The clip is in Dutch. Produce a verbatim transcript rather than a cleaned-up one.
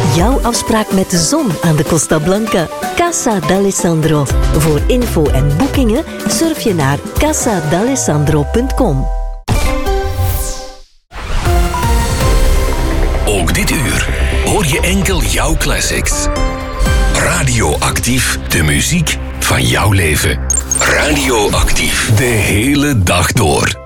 Jouw afspraak met de zon aan de Costa Blanca. Casa d'Alessandro. Voor info en boekingen surf je naar casa d'alessandro punt com. Ook dit uur hoor je enkel jouw classics. Radioactief, de muziek van jouw leven. Radioactief, de hele dag door.